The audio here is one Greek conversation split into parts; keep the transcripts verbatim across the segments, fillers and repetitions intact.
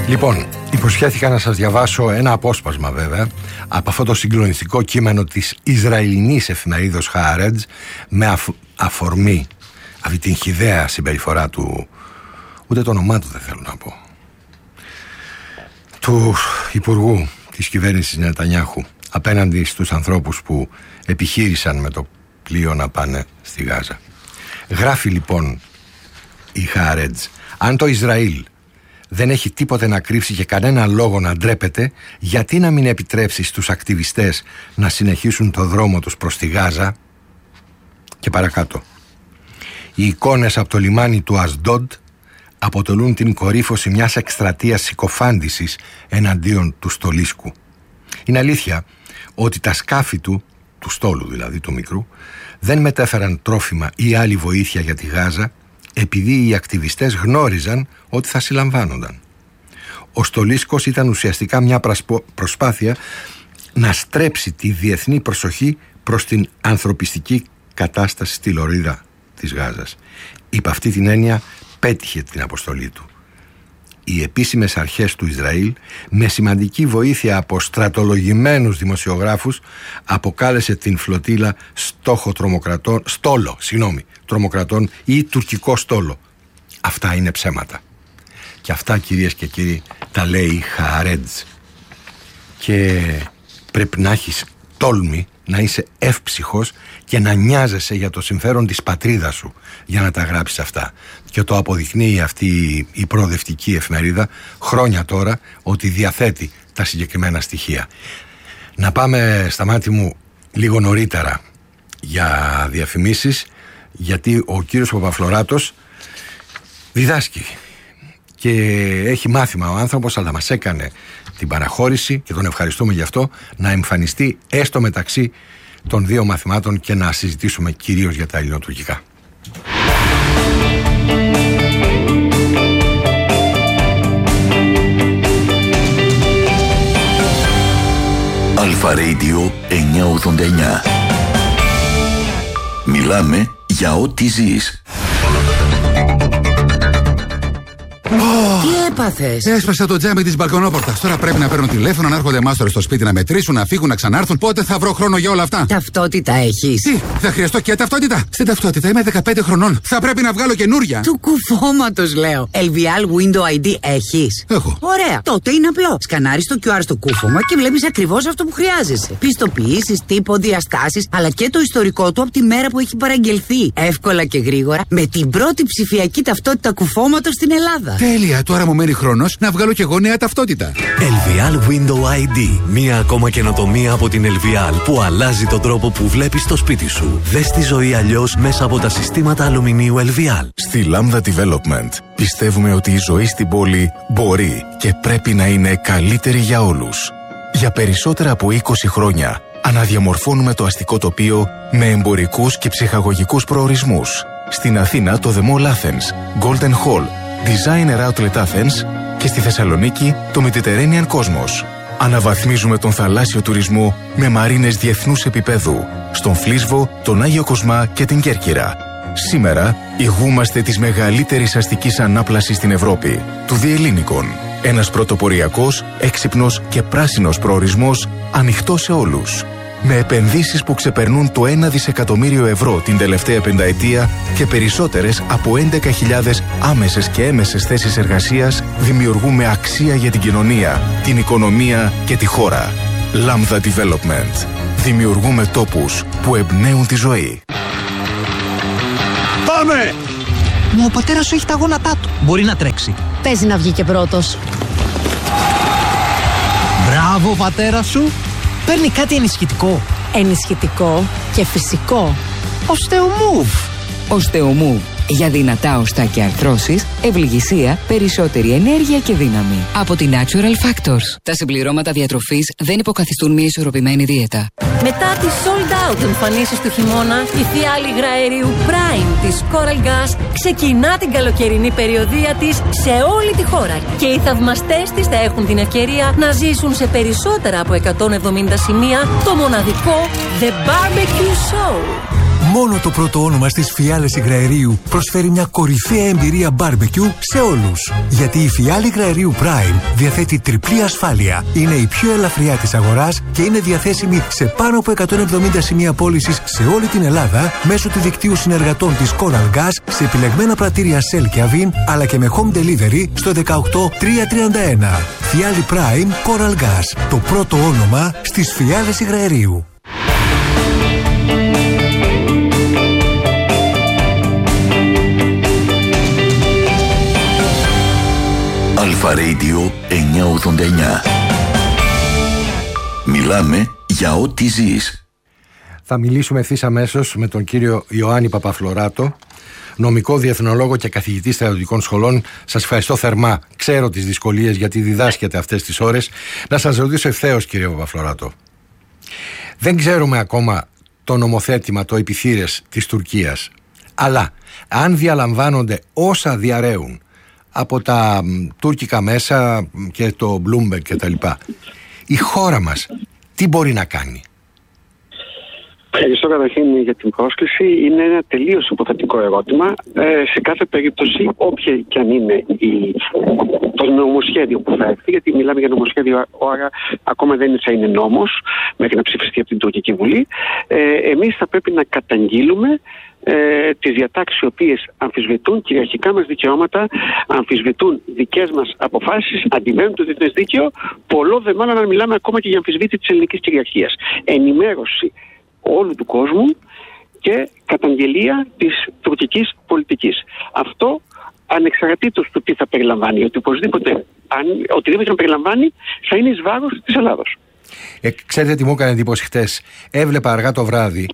Λοιπόν, υποσχέθηκα να σας διαβάσω ένα απόσπασμα βέβαια από αυτό το συγκλονιστικό κείμενο της Ισραηλινής εφημερίδος Haaretz με αφ, αφορμή αυτή την χυδαία συμπεριφορά του, ούτε το όνομά του δεν θέλω να πω, του υπουργού της κυβέρνησης Νετανιάχου απέναντι στους ανθρώπους που επιχείρησαν με το πλοίο να πάνε στη Γάζα. Γράφει λοιπόν η Haaretz: αν το Ισραήλ δεν έχει τίποτε να κρύψει και κανένα λόγο να ντρέπεται, γιατί να μην επιτρέψει στους ακτιβιστές να συνεχίσουν το δρόμο τους προς τη Γάζα? Και παρακάτω. Οι εικόνες από το λιμάνι του Ασντόντ αποτελούν την κορύφωση μιας εκστρατείας συκοφάντησης εναντίον του στολίσκου. Είναι αλήθεια ότι τα σκάφη του, του στόλου δηλαδή του μικρού, δεν μετέφεραν τρόφιμα ή άλλη βοήθεια για τη Γάζα, επειδή οι ακτιβιστές γνώριζαν ότι θα συλλαμβάνονταν. Ο στολίσκος ήταν ουσιαστικά μια προσπάθεια να στρέψει τη διεθνή προσοχή προς την ανθρωπιστική κατάσταση στη λωρίδα της Γάζας. Υπ' αυτή την έννοια πέτυχε την αποστολή του. Οι επίσημες αρχές του Ισραήλ, με σημαντική βοήθεια από στρατολογημένους δημοσιογράφους, αποκάλεσε την φλωτίλα στόχο τρομοκρατών, στόλο, συγγνώμη, τρομοκρατών ή τουρκικό στόλο. Αυτά είναι ψέματα. Και αυτά, κυρίες και κύριοι, τα λέει η Haaretz. Και πρέπει να έχεις τόλμη, να είσαι εύψυχος και να νοιάζεσαι για το συμφέρον της πατρίδας σου για να τα γράψεις αυτά. Και το αποδεικνύει αυτή η προοδευτική εφημερίδα χρόνια τώρα ότι διαθέτει τα συγκεκριμένα στοιχεία. Να πάμε, στα μάτι μου, λίγο νωρίτερα για διαφημίσεις, γιατί ο κύριος Παπαφλωράτος διδάσκει και έχει μάθημα ο άνθρωπος, αλλά μας έκανε την παραχώρηση και τον ευχαριστούμε γι' αυτό να εμφανιστεί έστω μεταξύ των δύο μαθημάτων και να συζητήσουμε κυρίως για τα ελληνοτουρκικά. Αλφα Radio εννιακόσια ογδόντα εννιά. Μιλάμε για ό,τι ζεις. Τι έπαθες? Έσπασα το τζάμι της μπαλκονόπορτας. Τώρα πρέπει να παίρνω τηλέφωνο, να έρχονται μάστορες στο σπίτι να μετρήσουν, να φύγουν, να ξανάρθουν. Πότε θα βρω χρόνο για όλα αυτά? Ταυτότητα έχεις? Τι, θα χρειαστώ και ταυτότητα? Στην ταυτότητα είμαι δεκαπέντε χρονών. Θα πρέπει να βγάλω καινούρια. Του κουφώματος λέω. ελ βι ελ Window άι ντι έχεις? Έχω. Ωραία. Τότε είναι απλό. Σκανάρεις το κιου αρ στο κούφωμα και βλέπεις ακριβώς αυτό που χρειάζεσαι. Πιστοποιήσεις, τύπο, διαστάσεις, αλλά και το ιστορικό του από τη μέρα που έχει παραγγελθεί. Εύκολα και γρήγορα με την πρώτη ψηφιακή ταυτότητα κουφώματος στην Ελλάδα. Τέλεια. Τώρα μου μένει χρόνος να βγάλω και εγώ νέα ταυτότητα. ελ βι ελ Window άι ντι. Μία ακόμα καινοτομία από την ελ βι ελ που αλλάζει τον τρόπο που βλέπεις το σπίτι σου. Δες τη ζωή αλλιώς μέσα από τα συστήματα αλουμινίου ελ βι ελ. Στη Lambda Development πιστεύουμε ότι η ζωή στην πόλη μπορεί και πρέπει να είναι καλύτερη για όλους. Για περισσότερα από είκοσι χρόνια αναδιαμορφώνουμε το αστικό τοπίο με εμπορικούς και ψυχαγωγικούς προορισμούς. Στην Αθήνα το The Mall Athens, Golden Hall, Designer Outlet Athens και στη Θεσσαλονίκη το Mediterranean Cosmos. Αναβαθμίζουμε τον θαλάσσιο τουρισμό με μαρίνες διεθνούς επίπεδου στον Φλίσβο, τον Άγιο Κοσμά και την Κέρκυρα. Σήμερα ηγούμαστε της μεγαλύτερης αστικής ανάπλασης στην Ευρώπη, του Διελλήνικων. Ένας πρωτοποριακός, έξυπνος και πράσινος προορισμός ανοιχτός σε όλους. Με επενδύσεις που ξεπερνούν το ένα δισεκατομμύριο ευρώ την τελευταία πενταετία και περισσότερες από έντεκα χιλιάδες άμεσες και έμεσες θέσεις εργασίας, δημιουργούμε αξία για την κοινωνία, την οικονομία και τη χώρα. Lambda Development. Δημιουργούμε τόπους που εμπνέουν τη ζωή. Πάμε! Μα ο πατέρας σου έχει τα γόνατά του. Μπορεί να τρέξει. Παίζει να βγει και πρώτος. Μπράβο, πατέρα σου. Παίρνει κάτι ενισχυτικό. Ενισχυτικό και φυσικό. Οστεομούβ. Οστεομούβ. Για δυνατά οστά και αρθρώσεις, ευληγησία, περισσότερη ενέργεια και δύναμη. Από τη Natural Factors. Τα συμπληρώματα διατροφής δεν υποκαθιστούν μια ισορροπημένη δίαιτα. Μετά τις sold out εμφανίσεις του χειμώνα, η θεία υγρα αερίου Prime της Coral Gas ξεκινά την καλοκαιρινή περιοδεία της σε όλη τη χώρα. Και οι θαυμαστές της θα έχουν την ευκαιρία να ζήσουν σε περισσότερα από εκατόν εβδομήντα σημεία το μοναδικό The Barbecue Show. Μόνο το πρώτο όνομα στις Φιάλες Υγραερίου προσφέρει μια κορυφαία εμπειρία μπάρμπεκιου σε όλους. Γιατί η Φιάλη Υγραερίου Prime διαθέτει τριπλή ασφάλεια. Είναι η πιο ελαφριά της αγοράς και είναι διαθέσιμη σε πάνω από εκατόν εβδομήντα σημεία πώλησης σε όλη την Ελλάδα μέσω του δικτύου συνεργατών της Coral Gas σε επιλεγμένα πρατήρια Shell και Avin, αλλά και με home delivery στο δεκαοκτώ τριακόσια τριάντα ένα. Φιάλη Prime Coral Gas. Το πρώτο όνομα στις Φιάλες Υγραερίου. Αλφα Radio εννιακόσια ογδόντα εννιά. Μιλάμε για ό,τι ζεις. Θα μιλήσουμε ευθύς αμέσως με τον κύριο Ιωάννη Παπαφλωράτο, νομικό διεθνολόγο και καθηγητή στρατιωτικών σχολών. Σας ευχαριστώ θερμά. Ξέρω τις δυσκολίες γιατί διδάσκεται αυτές τις ώρες. Να σας ρωτήσω ευθέως, κύριε Παπαφλωράτο. Δεν ξέρουμε ακόμα το νομοθέτημα, το επιθύρες της Τουρκίας. Αλλά αν διαλαμβάνονται όσα διαρρέουν από τα μ, τουρκικά μέσα και το Bloomberg και τα λοιπά, η χώρα μας τι μπορεί να κάνει? Ευχαριστώ καταρχήν για την πρόσκληση. Είναι ένα τελείως υποθετικό ερώτημα. Ε, σε κάθε περίπτωση, όποια και αν είναι η, το νομοσχέδιο που θα έρθει, γιατί μιλάμε για νομοσχέδιο, άρα ακόμα δεν θα είναι νόμος μέχρι να ψηφιστεί από την Τουρκική Βουλή, ε, εμείς θα πρέπει να καταγγείλουμε ε, τις διατάξεις οι οποίες αμφισβητούν κυριαρχικά μας δικαιώματα, αμφισβητούν δικές μας αποφάσεις, αντιβαίνουν το διεθνές δίκαιο, πολλό δε μάλλον να μιλάμε ακόμα και για αμφισβήτηση της ελληνικής κυριαρχίας. Ενημέρωση όλου του κόσμου και καταγγελία της τουρκικής πολιτικής. Αυτό ανεξαρτήτως του τι θα περιλαμβάνει, ότι οπωσδήποτε, αν, οτιδήποτε να περιλαμβάνει θα είναι εις βάρος της Ελλάδος. Ε, ξέρετε τι μου έκανε εντύπωση χτες? Έβλεπα αργά το βράδυ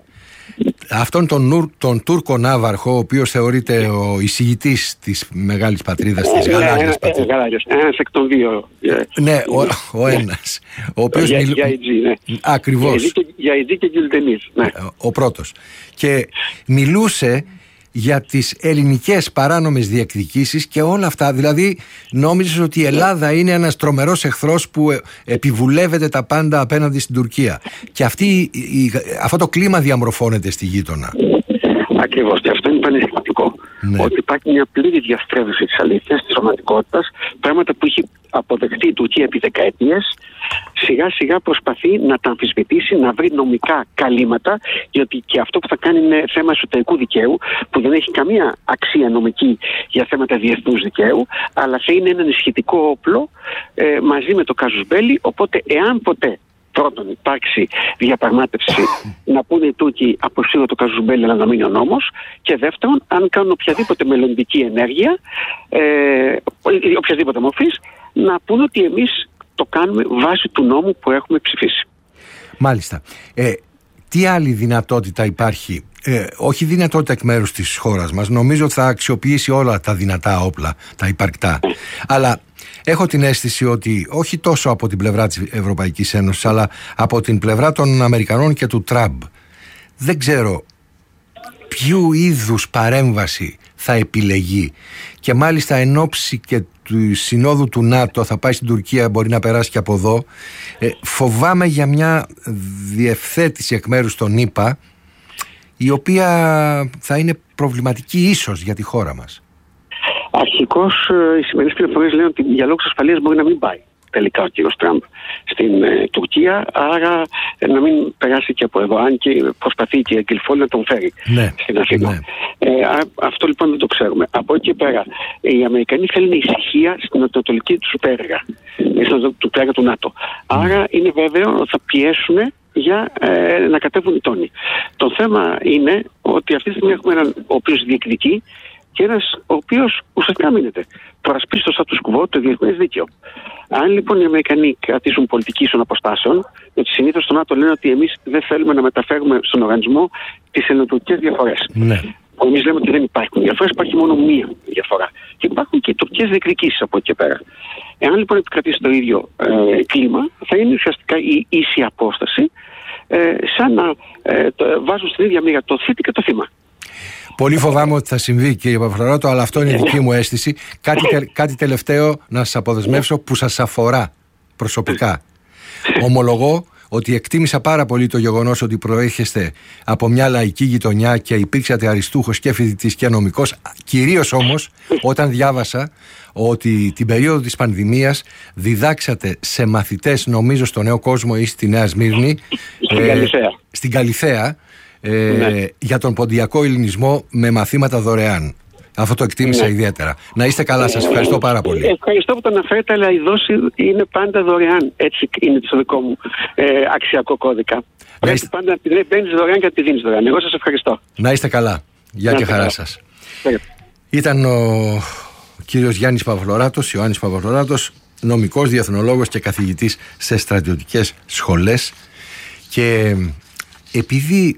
αυτόν τον, Νουρ, τον Τούρκο ναύαρχο, ο οποίος θεωρείται ο εισηγητής της μεγάλης πατρίδας, της γαλάζιας πατρίδας. Ένας εκ των δύο. Ναι, ο, ο ένας. Ο οποίος για, μιλ... για ι τζι, ναι. Ακριβώς. Για ι τζι και Γκυλτενής, ναι. Ο πρώτος. Και μιλούσε για τις ελληνικές παράνομες διεκδικήσεις και όλα αυτά. Δηλαδή νόμιζες ότι η Ελλάδα είναι ένας τρομερός εχθρός που επιβουλεύεται τα πάντα απέναντι στην Τουρκία. Και αυτή, η, αυτό το κλίμα διαμορφώνεται στη γείτονα. Ακριβώς, και αυτό είναι πανεπιστημιακό. Ναι. Ότι υπάρχει μια πλήρη διαστρέβλωση της αλήθειας, της πραγματικότητας, πράγματα που έχει αποδεχτεί η Τουρκία επί δεκαετίες, σιγά σιγά προσπαθεί να τα αμφισβητήσει, να βρει νομικά καλύματα, γιατί και αυτό που θα κάνει είναι θέμα εσωτερικού δικαίου, που δεν έχει καμία αξία νομική για θέματα διεθνούς δικαίου, αλλά θα είναι ένα ενισχυτικό όπλο ε, μαζί με το casus belli, οπότε εάν ποτέ πρώτον υπάρξει διαπραγμάτευση να πούνε οι Τούρκοι αποσύρω το casus belli αλλά να μείνει ο νόμος, και δεύτερον αν κάνουν οποιαδήποτε μελλοντική ενέργεια ε, οποιαδήποτε μορφής, να πούνε ότι εμείς το κάνουμε βάσει του νόμου που έχουμε ψηφίσει. Μάλιστα. Ε, τι άλλη δυνατότητα υπάρχει? Ε, όχι δυνατότητα εκ μέρους της χώρας μας. Νομίζω ότι θα αξιοποιήσει όλα τα δυνατά όπλα, τα υπαρκτά. Αλλά έχω την αίσθηση ότι όχι τόσο από την πλευρά της Ευρωπαϊκής Ένωσης, αλλά από την πλευρά των Αμερικανών και του Τραμπ, δεν ξέρω ποιου είδους παρέμβαση θα επιλεγεί. Και μάλιστα εν ώψη και του συνόδου του ΝΑΤΟ θα πάει στην Τουρκία, μπορεί να περάσει και από εδώ. Ε, φοβάμαι για μια διευθέτηση εκ μέρους των ΗΠΑ, η οποία θα είναι προβληματική ίσως για τη χώρα μας. Αρχικώς οι σημερινές πληροφορίες λένε ότι για λόγους ασφαλείας μπορεί να μην πάει τελικά ο κύριος Τραμπ στην ε, Τουρκία, άρα ε, να μην περάσει και από εδώ, αν και προσπαθεί και η Γκυλφόλη να τον φέρει ναι, στην Αθήνα. Ναι. Ε, α, αυτό λοιπόν δεν το ξέρουμε. Από εκεί πέρα, οι Αμερικανοί θέλουν ησυχία στην ανατολική του πέργα, του πέργα του ΝΑΤΟ. Άρα είναι βέβαιο ότι θα πιέσουν για ε, να κατέβουν οι τόνοι. Το θέμα είναι ότι αυτή τη στιγμή έχουμε έναν ο οποίος διεκδικεί και ένας ο οποίος ουσιαστικά μείνεται. Προασπίσει το status quo, το διεθνές δίκαιο. Αν λοιπόν οι Αμερικανοί κρατήσουν πολιτική ίσων αποστάσεων, γιατί συνήθως στο ΝΑΤΟ λένε ότι εμείς δεν θέλουμε να μεταφέρουμε στον οργανισμό τις ελληνοτουρκικές διαφορές. Ναι. Εμείς λέμε ότι δεν υπάρχουν διαφορές, υπάρχει μόνο μία διαφορά. Και υπάρχουν και οι τουρκικές διεκδικήσεις από εκεί και πέρα. Εάν λοιπόν επικρατήσει το ίδιο ε, κλίμα, θα είναι ουσιαστικά η ίση απόσταση, ε, σαν να ε, το, βάζουν στην ίδια μοίρα το θήτη και το θύμα. Πολύ φοβάμαι ότι θα συμβεί, κύριε Παπαφλωράτο, αλλά αυτό είναι η δική μου αίσθηση. Κάτι, τε, κάτι τελευταίο να σας αποδεσμεύσω που σας αφορά προσωπικά. Ομολογώ ότι εκτίμησα πάρα πολύ το γεγονός ότι προέρχεστε από μια λαϊκή γειτονιά και υπήρξατε αριστούχος και φοιτητής και νομικός. Κυρίως όμως όταν διάβασα ότι την περίοδο της πανδημίας διδάξατε σε μαθητές, νομίζω στο Νέο Κόσμο ή στη Νέα Σμύρνη, στην ε, Καλυθέα, στην Καλυθέα ε, ναι. για τον ποντιακό ελληνισμό με μαθήματα δωρεάν. Αυτό το εκτίμησα, ναι, ιδιαίτερα. Να είστε καλά, σας ευχαριστώ πάρα πολύ. Ευχαριστώ που το αναφέρετε, αλλά η δόση είναι πάντα δωρεάν. Έτσι είναι το δικό μου ε, αξιακό κώδικα. Πρέπει είστε... πάντα να παίρνεις δωρεάν και να τη δίνεις δωρεάν. Εγώ σας ευχαριστώ. Να είστε καλά. Γεια και χαρά σας. Ήταν ο κύριος Γιάννης Παπαφλωράτος, Ιωάννης Παπαφλωράτος, νομικός, διεθνολόγος και καθηγητής σε στρατιωτικές σχολές. Και επειδή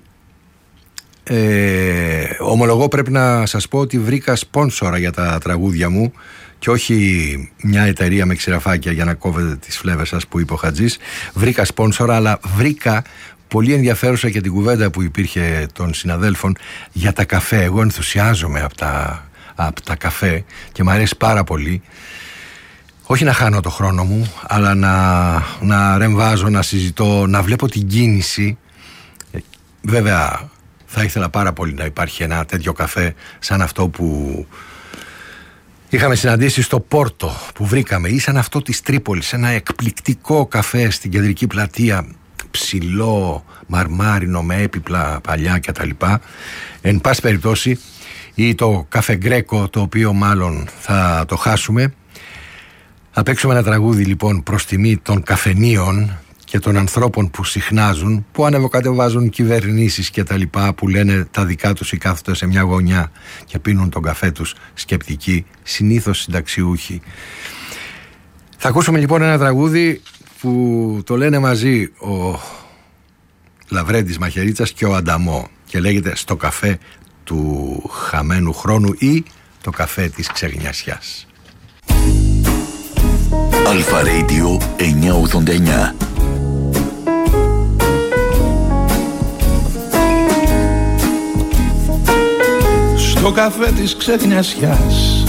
Ε, ομολογώ, πρέπει να σας πω ότι βρήκα σπόνσορα για τα τραγούδια μου και όχι μια εταιρεία με ξηραφάκια για να κόβετε τις φλέβες σας που είπε ο Χατζής. Βρήκα σπόνσορα, αλλά βρήκα πολύ ενδιαφέρουσα και την κουβέντα που υπήρχε των συναδέλφων για τα καφέ. Εγώ ενθουσιάζομαι από τα, από τα καφέ και μου αρέσει πάρα πολύ. Όχι να χάνω το χρόνο μου, αλλά να, να ρεμβάζω, να συζητώ, να βλέπω την κίνηση. Βέβαια θα ήθελα πάρα πολύ να υπάρχει ένα τέτοιο καφέ σαν αυτό που είχαμε συναντήσει στο Πόρτο, που βρήκαμε, ή σαν αυτό της Τρίπολης, ένα εκπληκτικό καφέ στην κεντρική πλατεία, ψηλό, μαρμάρινο με έπιπλα παλιά κτλ. Εν πάση περιπτώσει, ή το καφέ Γκρέκο, το οποίο μάλλον θα το χάσουμε. Θα παίξουμε ένα τραγούδι λοιπόν προς τιμή των καφενείων και των ανθρώπων που συχνάζουν, που ανεβοκατεβάζουν κυβερνήσεις και τα λοιπά, που λένε τα δικά τους ή κάθονται σε μια γωνιά και πίνουν τον καφέ τους σκεπτικοί, συνήθως συνταξιούχοι. Θα ακούσουμε λοιπόν ένα τραγούδι που το λένε μαζί ο Λαβρέντης Μαχαιρίτσας και ο Ανταμό και λέγεται «Στο καφέ του χαμένου χρόνου» ή «Το καφέ της ξεγνιασιάς». Αλφα Radio εννιακόσια ογδόντα εννιά. Στο καφέ της ξεγνιασιάς